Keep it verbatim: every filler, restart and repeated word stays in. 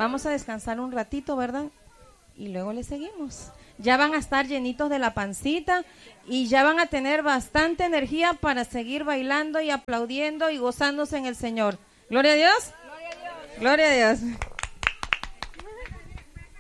vamos a descansar un ratito, ¿verdad? Y luego le seguimos. Ya van a estar llenitos de la pancita y ya van a tener bastante energía para seguir bailando y aplaudiendo y gozándose en el Señor. Gloria a Dios. Gloria a Dios. Gloria a Dios.